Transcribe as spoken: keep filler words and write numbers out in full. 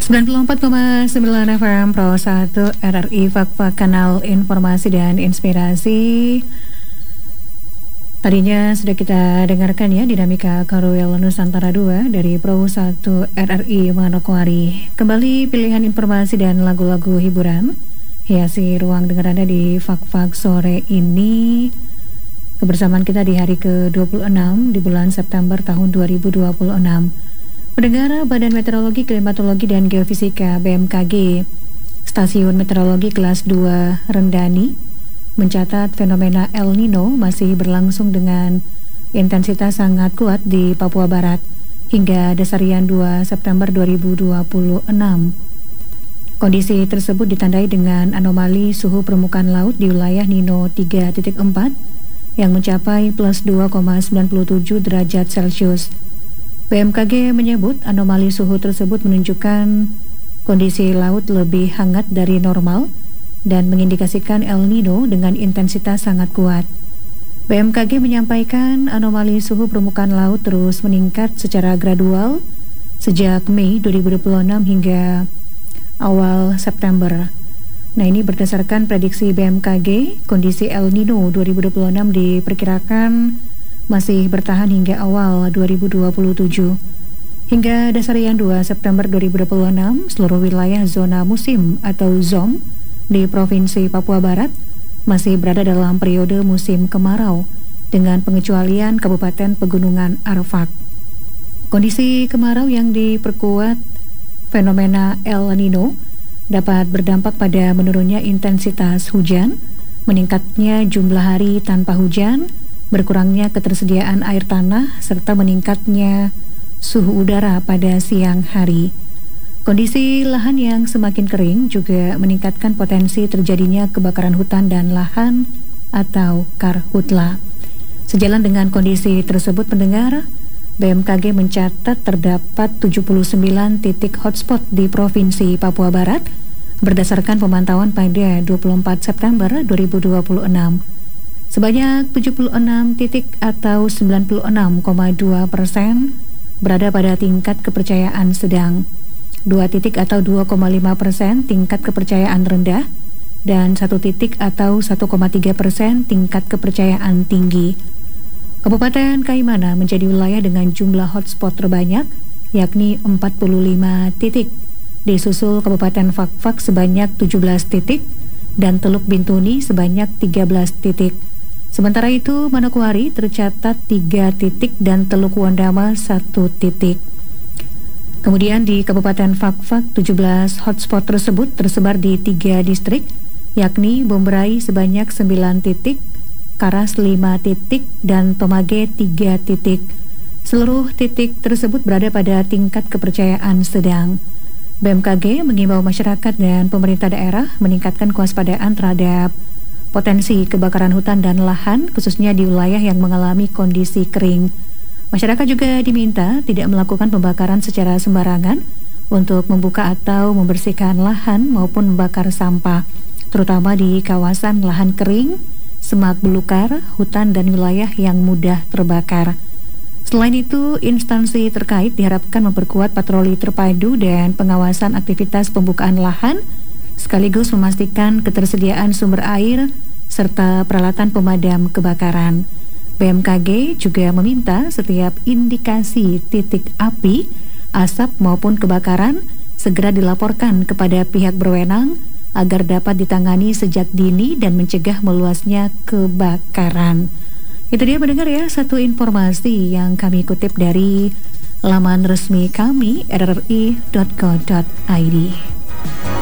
sembilan puluh empat koma sembilan F M Pro satu R R I Fak-Fak, kanal informasi dan inspirasi. Tadinya sudah kita dengarkan ya Dinamika Karwel Nusantara dua dari Pro satu R R I Manokwari. Kembali pilihan informasi dan lagu-lagu hiburan hiasi ruang dengar Anda di Fak-Fak sore ini. Kebersamaan kita di hari ke dua puluh enam di bulan September tahun dua ribu dua puluh enam. Pendengar, Badan Meteorologi, Klimatologi dan Geofisika B M K G Stasiun Meteorologi Kelas dua Rendani mencatat fenomena El Nino masih berlangsung dengan intensitas sangat kuat di Papua Barat hingga Dasarian dua September dua ribu dua puluh enam. Kondisi tersebut ditandai dengan anomali suhu permukaan laut di wilayah Nino tiga titik empat yang mencapai plus dua koma sembilan tujuh derajat Celcius. B M K G menyebut anomali suhu tersebut menunjukkan kondisi laut lebih hangat dari normal dan mengindikasikan El Nino dengan intensitas sangat kuat. B M K G menyampaikan anomali suhu permukaan laut terus meningkat secara gradual sejak Mei dua ribu dua puluh enam hingga awal September. Nah, ini berdasarkan prediksi B M K G, kondisi El Nino dua ribu dua puluh enam diperkirakan masih bertahan hingga awal dua ribu dua puluh tujuh. Hingga Dasarian dua September dua ribu dua puluh enam, seluruh wilayah zona musim atau Z O M di Provinsi Papua Barat masih berada dalam periode musim kemarau dengan pengecualian Kabupaten Pegunungan Arfak. Kondisi kemarau yang diperkuat fenomena El Nino dapat berdampak pada menurunnya intensitas hujan, meningkatnya jumlah hari tanpa hujan, berkurangnya ketersediaan air tanah, serta meningkatnya suhu udara pada siang hari. Kondisi lahan yang semakin kering juga meningkatkan potensi terjadinya kebakaran hutan dan lahan atau karhutla. Sejalan dengan kondisi tersebut, pendengar, B M K G mencatat terdapat tujuh puluh sembilan titik hotspot di Provinsi Papua Barat berdasarkan pemantauan pada dua puluh empat September dua ribu dua puluh enam. Sebanyak tujuh puluh enam titik atau sembilan puluh enam koma dua persen berada pada tingkat kepercayaan sedang, dua titik atau dua koma lima persen tingkat kepercayaan rendah, dan satu titik atau satu koma tiga persen tingkat kepercayaan tinggi. Kabupaten Kaimana menjadi wilayah dengan jumlah hotspot terbanyak, yakni empat puluh lima titik, disusul Kabupaten Fak-Fak sebanyak tujuh belas titik, dan Teluk Bintuni sebanyak tiga belas titik. Sementara itu, Manokwari tercatat tiga titik dan Teluk Wondama satu titik. Kemudian di Kabupaten Fak-Fak, tujuh belas hotspot tersebut tersebar di tiga distrik, yakni Bomberai sebanyak sembilan titik, Karas lima titik, dan Tomage tiga titik. Seluruh titik tersebut berada pada tingkat kepercayaan sedang. B M K G mengimbau masyarakat dan pemerintah daerah meningkatkan kewaspadaan terhadap potensi kebakaran hutan dan lahan, khususnya di wilayah yang mengalami kondisi kering. Masyarakat juga diminta tidak melakukan pembakaran secara sembarangan untuk membuka atau membersihkan lahan maupun membakar sampah, terutama di kawasan lahan kering, semak belukar, hutan, dan wilayah yang mudah terbakar. Selain itu, instansi terkait diharapkan memperkuat patroli terpadu dan pengawasan aktivitas pembukaan lahan, sekaligus memastikan ketersediaan sumber air serta peralatan pemadam kebakaran. B M K G juga meminta setiap indikasi titik api, asap maupun kebakaran segera dilaporkan kepada pihak berwenang agar dapat ditangani sejak dini dan mencegah meluasnya kebakaran. Itu dia mendengar ya, satu informasi yang kami kutip dari laman resmi kami r r i dot co dot i d.